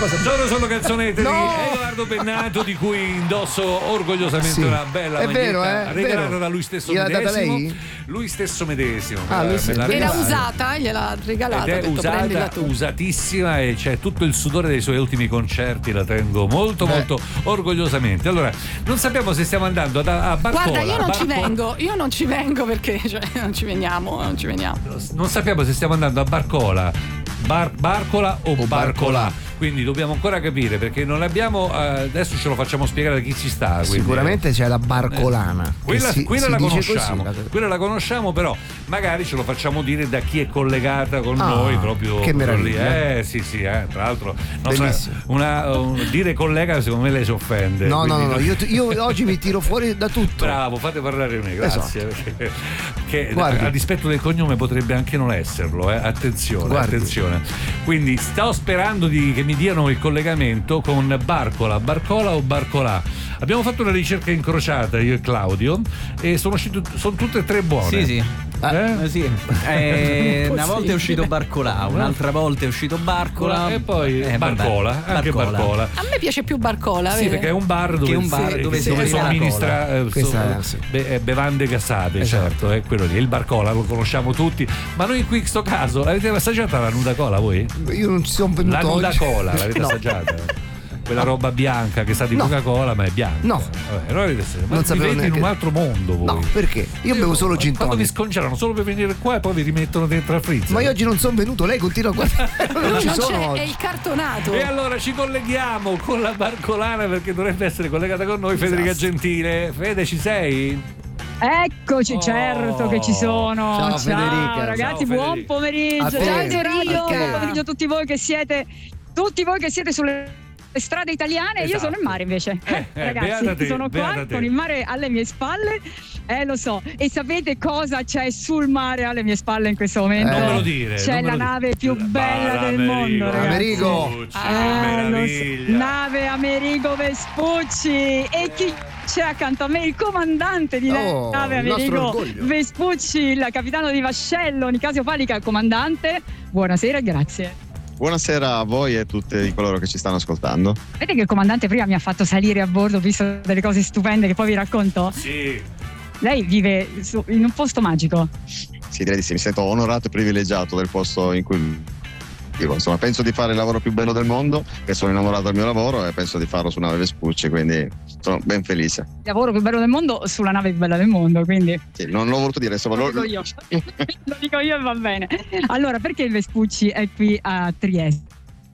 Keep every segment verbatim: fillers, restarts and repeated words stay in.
cosa? Sono solo canzonette no. di Edoardo Bennato, di cui indosso orgogliosamente sì. una bella è maglietta vero, eh? regalata vero. da lui stesso gliel'ha medesimo. data lei? Lui stesso medesimo. Ah, lui me l'ha Era usata, gliel'ha regalata. Ed è detto, usata, usatissima, e c'è tutto il sudore dei suoi ultimi concerti. La tengo molto Beh. molto orgogliosamente. Allora, non sappiamo se stiamo andando a, a Barcola. Guarda, io non Barco... ci vengo, io non ci vengo perché cioè, non ci veniamo, non ci veniamo. Non sappiamo se stiamo andando a Barcola, Bar, Barcola o, o Barcola. Barcola. Quindi dobbiamo ancora capire, perché non abbiamo, eh, adesso ce lo facciamo spiegare da chi ci sta. Quindi. Sicuramente c'è la Barcolana. Eh, quella si, quella si la conosciamo. Così, la... Quella la conosciamo, però magari ce lo facciamo dire da chi è collegata con ah, noi proprio. Che meraviglia. Lì. Eh sì, sì, eh, tra l'altro. Non so, una, un, dire collega, secondo me lei si offende. No, no, no, no. Non... Io, io oggi mi tiro fuori da tutto. Bravo, fate parlare me, grazie. Esatto. Perché, che, a dispetto del cognome potrebbe anche non esserlo, eh. Attenzione, Guardi. attenzione. Quindi sto sperando di, che mi diano il collegamento con Barcola, Barcola o Barcolà. Abbiamo fatto una ricerca incrociata io e Claudio e sono uscite, sono tutte e tre buone. Sì, sì. Eh? Eh, sì. Eh, una volta è uscito Barcolà, un'altra volta è uscito Barcola e poi eh, Barcola, vabbè, anche Barcola. Barcola. A me piace più Barcola. Sì, vero? perché è un bar dove, un bar si, dove si, si somministra eh, so, so, be, bevande gassate, esatto. certo, è quello lì. Il Barcola lo conosciamo tutti, ma noi qui in sto caso avete assaggiata la Nuda Cola voi? Io non ci sono venuto La Nuda oggi. Cola, l'avete no. assaggiata? Quella roba bianca che sa di no. Coca-Cola, ma è bianca. No, Vabbè, non essere, ma non sapevo vivete in un altro mondo voi. No, perché? Io, io bevo solo gin tonic. Quando vi scongelano solo per venire qua e poi vi rimettono dentro al freezer. Ma io oggi non sono venuto, lei continua a guardare. non, non ci non sono c'è, oggi. È il cartonato. E allora ci colleghiamo con la Barcolana, perché dovrebbe essere collegata con noi Federica esatto. Gentile. Fede, ci sei? Eccoci, oh. certo che ci sono. Ciao, ciao Federica. ragazzi, Ciao, buon pomeriggio. Ciao Federico. Buon pomeriggio a tutti voi che siete tutti voi che siete sulle strade italiane. Esatto. Io sono in mare invece. Eh, eh, ragazzi, te, sono qua con il mare alle mie spalle. Eh lo so. E sapete cosa c'è sul mare alle mie spalle in questo momento? Eh, non me lo dire. C'è non la lo nave dire. più bella ah, del Amerigo, mondo, ragazzi. Amerigo. Eh, lo so. Nave Amerigo Vespucci. E chi c'è accanto a me? Il comandante di oh, nave Amerigo Vespucci, il capitano di vascello Nicasio Palica. Comandante, buonasera e grazie. Buonasera a voi e a tutti coloro che ci stanno ascoltando. Vedete che il comandante prima mi ha fatto salire a bordo, visto delle cose stupende che poi vi racconto? Sì. Lei vive su, in un posto magico. Sì, direi di sì, mi sento onorato e privilegiato del posto in cui vivo. Insomma, penso di fare il lavoro più bello del mondo, che sono innamorato del mio lavoro e penso di farlo su nave Vespucci, quindi sono ben felice. Il lavoro più bello del mondo sulla nave più bella del mondo, quindi. Sì, non l'ho voluto dire, insomma, lo lo dico io. Lo dico io e va bene. Allora, perché il Vespucci è qui a Trieste?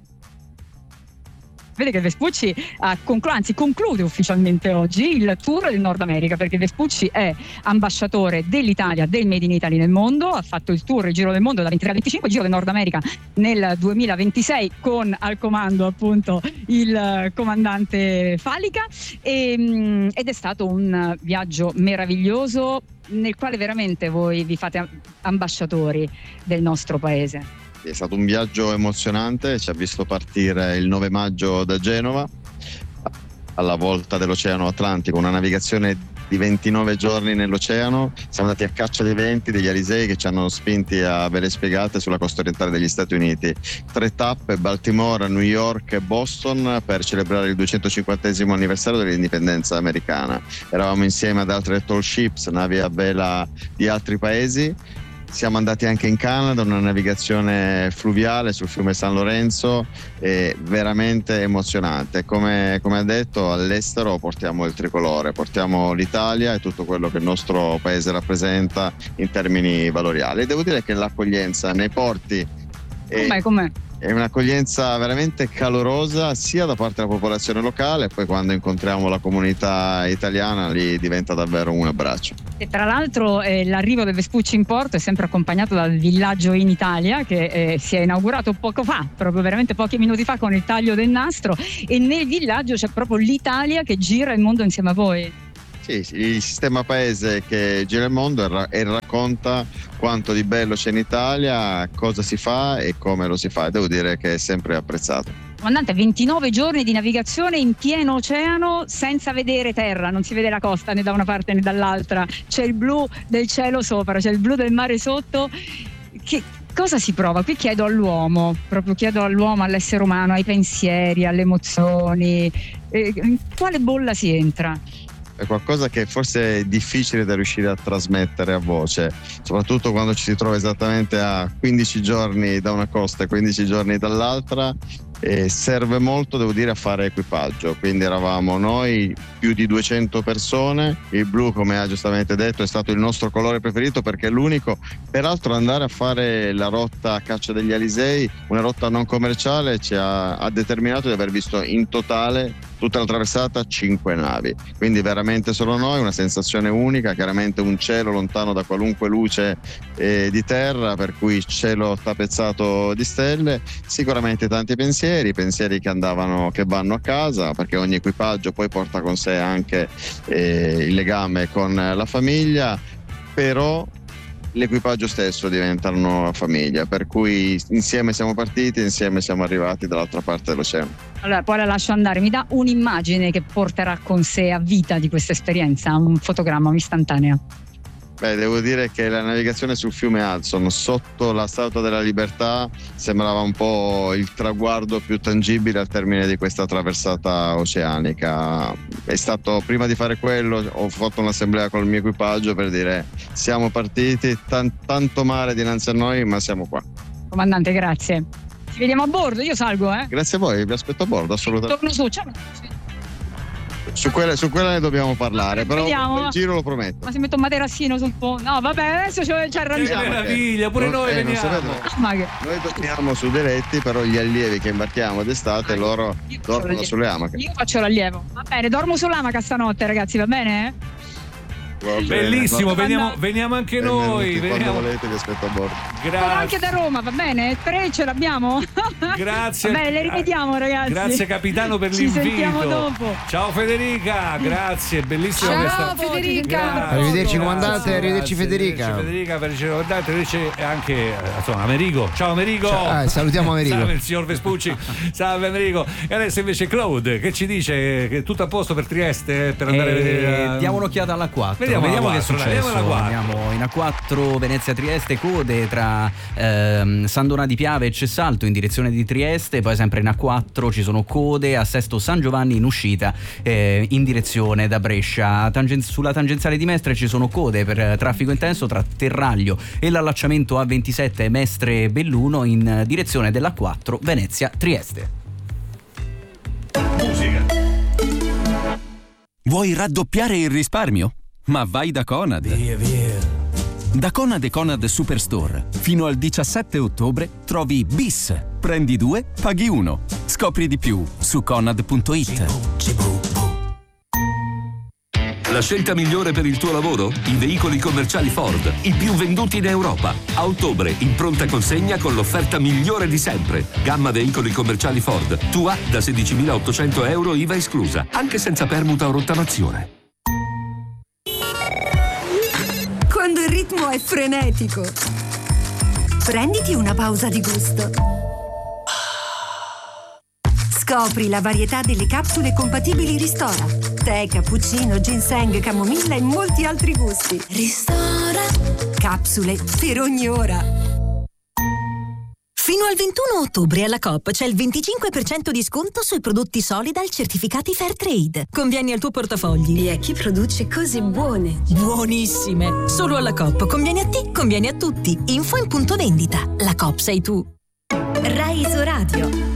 Vede che Vespucci uh, conclu- anzi conclude ufficialmente oggi il tour del Nord America, perché Vespucci è ambasciatore dell'Italia, del Made in Italy nel mondo, ha fatto il tour, il Giro del Mondo da ventitré al venticinque, il Giro del Nord America nel duemilaventisei con al comando appunto il uh, comandante Falica e, um, ed è stato un viaggio meraviglioso nel quale veramente voi vi fate ambasciatori del nostro paese. È stato un viaggio emozionante, ci ha visto partire il nove maggio da Genova alla volta dell'Oceano Atlantico, una navigazione di ventinove giorni nell'oceano. Siamo andati a caccia dei venti, degli alisei che ci hanno spinti a vele spiegate sulla costa orientale degli Stati Uniti. Tre tappe: Baltimora, New York e Boston, per celebrare il duecentocinquantesimo anniversario dell'indipendenza americana. Eravamo insieme ad altre tall ships, navi a vela di altri paesi. Siamo andati anche in Canada, una navigazione fluviale sul fiume San Lorenzo, e veramente emozionante. Come, come ha detto, all'estero portiamo il tricolore, portiamo l'Italia e tutto quello che il nostro paese rappresenta in termini valoriali. E devo dire che l'accoglienza nei porti è, com'è, com'è? è un'accoglienza veramente calorosa, sia da parte della popolazione locale, e poi quando incontriamo la comunità italiana lì diventa davvero un abbraccio. E tra l'altro eh, l'arrivo del Vespucci in porto è sempre accompagnato dal villaggio in Italia, che eh, si è inaugurato poco fa, proprio veramente pochi minuti fa, con il taglio del nastro, e nel villaggio c'è proprio l'Italia che gira il mondo insieme a voi. Sì, sì, il sistema paese che gira il mondo e, ra- e racconta quanto di bello c'è in Italia, cosa si fa e come lo si fa, e devo dire che è sempre apprezzato. Comandante, ventinove giorni di navigazione in pieno oceano senza vedere terra, non si vede la costa né da una parte né dall'altra, c'è il blu del cielo sopra, c'è il blu del mare sotto. Che, cosa si prova? Qui chiedo all'uomo, proprio chiedo all'uomo, all'essere umano, ai pensieri, alle emozioni, eh, in quale bolla si entra? È qualcosa che forse è difficile da riuscire a trasmettere a voce, soprattutto quando ci si trova esattamente a quindici giorni da una costa e quindici giorni dall'altra. E serve molto, devo dire, a fare equipaggio, quindi eravamo noi più di duecento persone. Il blu, come ha giustamente detto, è stato il nostro colore preferito perché è l'unico. Peraltro andare a fare la rotta a Caccia degli Alisei, una rotta non commerciale, ci ha, ha determinato di aver visto in totale tutta la traversata cinque navi, quindi veramente solo noi, una sensazione unica, chiaramente un cielo lontano da qualunque luce eh, di terra, per cui cielo tapezzato di stelle, sicuramente tanti pensieri, pensieri che andavano, che vanno a casa, perché ogni equipaggio poi porta con sé anche eh, il legame con la famiglia, però l'equipaggio stesso diventa una nuova famiglia, per cui insieme siamo partiti, insieme siamo arrivati dall'altra parte dell'oceano. Allora, poi la lascio andare, mi dà un'immagine che porterà con sé a vita di questa esperienza, un fotogramma, un'istantanea. Beh, devo dire che la navigazione sul fiume Hudson sotto la Statua della Libertà sembrava un po' il traguardo più tangibile al termine di questa traversata oceanica. È stato, prima di fare quello, ho fatto un'assemblea col mio equipaggio per dire siamo partiti, tan- tanto mare dinanzi a noi, ma siamo qua. Comandante, grazie. Ci vediamo a bordo, io salgo, eh? Grazie a voi, vi aspetto a bordo, assolutamente. Torno su, ciao. Su quella, su quella ne dobbiamo parlare, però Vediamo. il giro lo prometto. Ma se metto un materassino sul fondo? No, vabbè, adesso c'è, c'è Che meraviglia, pure noi eh, veniamo. Ma che... Noi dormiamo su dei letti, però gli allievi che imbarchiamo d'estate, Ah, loro io dormono faccio sulle amache. Io faccio l'allievo. Va bene, dormo sull'amaca stanotte, ragazzi, va bene? Va bene. Bellissimo, No, veniamo, veniamo anche noi. benvenuti, Veniamo. quando volete vi aspetto a bordo. Sono anche Grazie. da Roma, va bene? Tre ce l'abbiamo? Grazie. Va bene, le rivediamo, ragazzi. Grazie capitano per Ci l'invito. sentiamo dopo. Ciao Federica, grazie, bellissimo Ciao, questa. Federica. Grazie. Arrivederci, comandante, Grazie, arrivederci, grazie, Federica. Arrivederci Federica, arrivederci comandante, arrivederci anche eh, insomma Amerigo. Ciao Amerigo. Ciao, eh, salutiamo Amerigo. Salve il signor Vespucci. Salve Amerigo. E adesso invece Claude che ci dice che è tutto a posto per Trieste per andare Eh, a vedere. diamo un'occhiata alla quattro. Vediamo Vediamo, la che è quattro, dai, successo. vediamo la quattro. Andiamo in A quattro Venezia Trieste, code tra ehm, Sandona di Piave e Cessalto in direzione di Trieste, poi sempre in A quattro ci sono code a Sesto San Giovanni in uscita eh, in direzione da Brescia. Tangen- sulla tangenziale di Mestre ci sono code per eh, traffico intenso tra Terraglio e l'allacciamento A ventisette Mestre Belluno in direzione dell'A quattro Venezia Trieste. Musica. Vuoi raddoppiare il risparmio? Ma vai da Conad. Via, via. Da Conad e Conad Superstore fino al diciassette ottobre trovi bis. Prendi due, paghi uno. Scopri di più su conad punto it. La scelta migliore per il tuo lavoro? I veicoli commerciali Ford, i più venduti in Europa. A ottobre in pronta consegna con l'offerta migliore di sempre. Gamma veicoli commerciali Ford, tua da sedicimilaottocento euro I V A esclusa, anche senza permuta o rottamazione. Quando il ritmo è frenetico, prenditi una pausa di gusto. Scopri la varietà delle capsule compatibili Ristora. Tè, cappuccino, ginseng, camomilla e molti altri gusti. Ristora. Capsule per ogni ora. Fino al ventuno ottobre alla Coop c'è il venticinque per cento di sconto sui prodotti Solidal certificati Fairtrade. Convieni al tuo portafogli. E a chi produce cose buone. Buonissime! Solo alla Coop. Convieni a te, convieni a tutti. Info in punto vendita. La Coop sei tu. Rai Isoradio.